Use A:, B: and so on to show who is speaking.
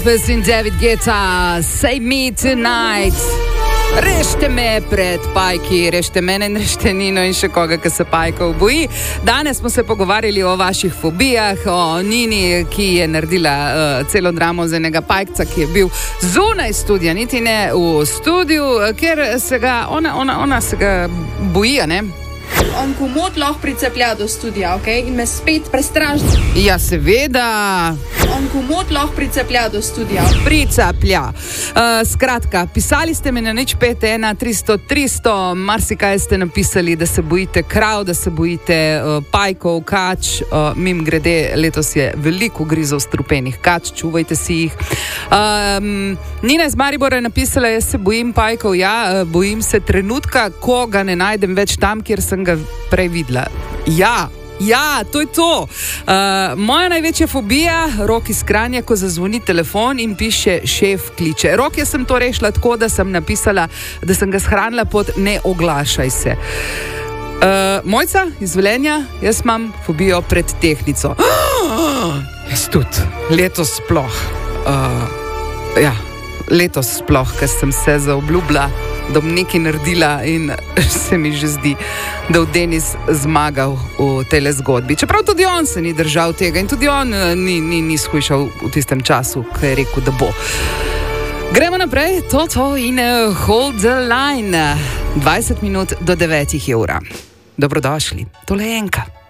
A: In David Guetta, Save Me Tonight. Rešte me pred pajki, rešte mene in rešte Nino in še koga, ki se pajkov boji. Danes smo se pogovarjali o vaših fobijah, o Nini, ki je naredila celo dramo z enega pajkca, ki je bil zunaj studia, niti ne v studiu, ker se ga, ona se ga boji, ne?
B: On komod lahko priceplja do studia, okay? In me spet prestraži.
A: Ja, seveda.
B: On komod lahko priceplja do studia.
A: Priceplja. Skratka, pisali ste mi na 051 300 300, marsikaj ste napisali, da se bojite krav, da se bojite pajkov, kač. Mimogrede, letos je veliko grizov strupenih kač, čuvajte si jih. Nina iz Maribora je napisala, jaz se bojim pajkov, ja, bojim se trenutka, ko ga ne najdem več tam, kjer sem ga prej videla. Ja, to je to. Moja največja fobija, Rok iz Kranja, ko zazvoni telefon in piše šef kliče. Rok, jaz sem to rešila tako, da sem napisala, da sem ga shranila pod ne oglašaj se. Mojca iz Velenja, jaz imam fobijo pred tehnico. Jaz tudi. Letos sploh. Letos sploh, ker sem se zaobljubila, da bom nekaj naredila in se mi že zdi, da bo Denis zmagal v tele zgodbi. Čeprav tudi on se ni držal tega in tudi on ni shujšal v tistem času, ko je rekel, da bo. Gremo naprej, Toto in Hold the Line. 20 minut do 9 je ura. Dobrodošli, tole je Enka.